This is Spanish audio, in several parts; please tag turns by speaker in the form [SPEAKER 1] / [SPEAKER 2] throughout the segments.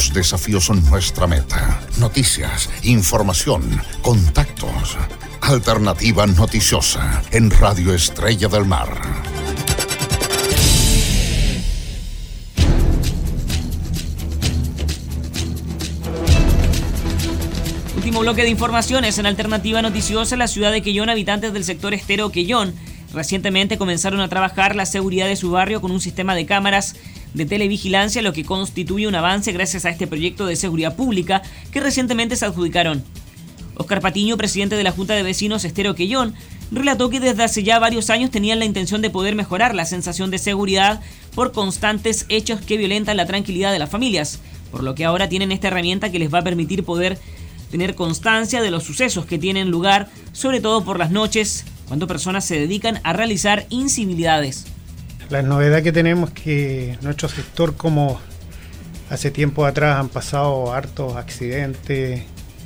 [SPEAKER 1] Los desafíos son nuestra meta. Noticias, información, contactos. Alternativa Noticiosa en Radio Estrella del Mar.
[SPEAKER 2] Último bloque de informaciones en Alternativa Noticiosa. En la ciudad de Quellón, habitantes del sector Estero Quellón recientemente comenzaron a trabajar la seguridad de su barrio con un sistema de cámaras de televigilancia, lo que constituye un avance gracias a este proyecto de seguridad pública que recientemente se adjudicaron. Óscar Patiño, presidente de la Junta de Vecinos Estero Quellón, relató que desde hace ya varios años tenían la intención de poder mejorar la sensación de seguridad por constantes hechos que violentan la tranquilidad de las familias, por lo que ahora tienen esta herramienta que les va a permitir poder tener constancia de los sucesos que tienen lugar, sobre todo por las noches, cuando personas se dedican a realizar incivilidades.
[SPEAKER 3] La novedad que tenemos es que nuestro sector, como hace tiempo atrás han pasado hartos accidentes,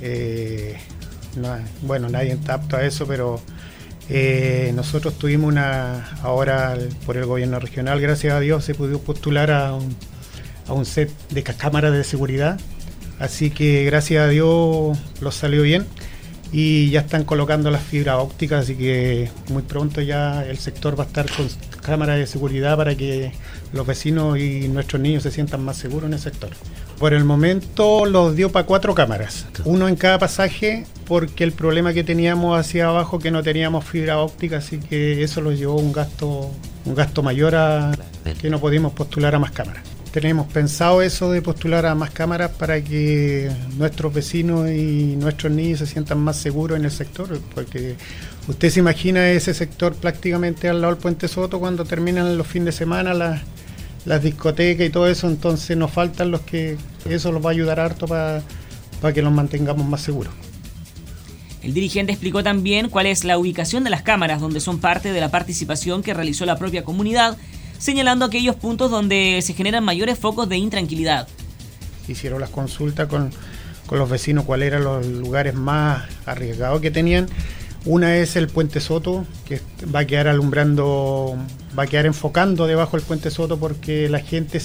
[SPEAKER 3] nadie está apto a eso, pero nosotros tuvimos ahora por el gobierno regional, gracias a Dios, se pudo postular a un set de cámaras de seguridad, así que gracias a Dios los salió bien y ya están colocando las fibras ópticas, así que muy pronto ya el sector va a estar con cámaras de seguridad para que los vecinos y nuestros niños se sientan más seguros en el sector. Por el momento los dio para 4 cámaras, uno en cada pasaje, porque el problema que teníamos hacia abajo que no teníamos fibra óptica, así que eso nos llevó un gasto mayor que no pudimos postular a más cámaras. Tenemos pensado eso de postular a más cámaras para que nuestros vecinos y nuestros niños se sientan más seguros en el sector, porque usted se imagina ese sector prácticamente al lado del Puente Soto cuando terminan los fines de semana las discotecas y todo eso, entonces nos faltan los que eso los va a ayudar harto para que los mantengamos más seguros.
[SPEAKER 2] El dirigente explicó también cuál es la ubicación de las cámaras, donde son parte de la participación que realizó la propia comunidad, señalando aquellos puntos donde se generan mayores focos de intranquilidad.
[SPEAKER 3] Hicieron las consultas con los vecinos cuáles eran los lugares más arriesgados que tenían. Una es el Puente Soto, que va a quedar enfocando debajo del Puente Soto porque la gente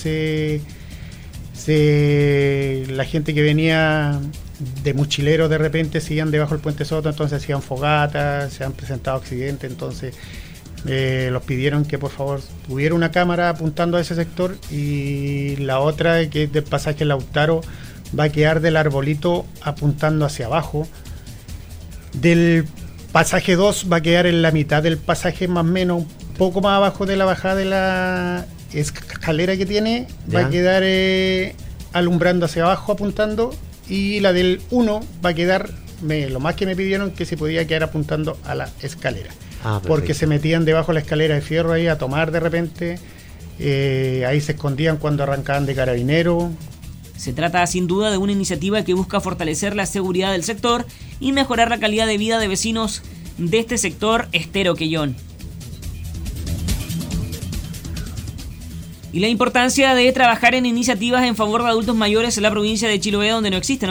[SPEAKER 3] la gente que venía de mochileros de repente se iban debajo del Puente Soto, entonces hacían fogatas, se han presentado accidentes, entonces los pidieron que por favor hubiera una cámara apuntando a ese sector, y la otra, que es del pasaje Lautaro, va a quedar del arbolito apuntando hacia abajo. Del pasaje 2 va a quedar en la mitad del pasaje, más o menos un poco más abajo de la bajada de la escalera que tiene, va a quedar alumbrando hacia abajo apuntando, y la del 1 va a quedar, lo más que me pidieron, que se podía quedar apuntando a la escalera. Porque se metían debajo de la escalera de fierro ahí a tomar de repente, ahí se escondían cuando arrancaban de carabinero.
[SPEAKER 2] Se trata sin duda de una iniciativa que busca fortalecer la seguridad del sector y mejorar la calidad de vida de vecinos de este sector Estero Quellón. Y la importancia de trabajar en iniciativas en favor de adultos mayores en la provincia de Chiloé, donde no existen